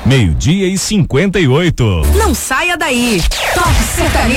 meio-dia e 58. Não saia daí. Top Sertanejo.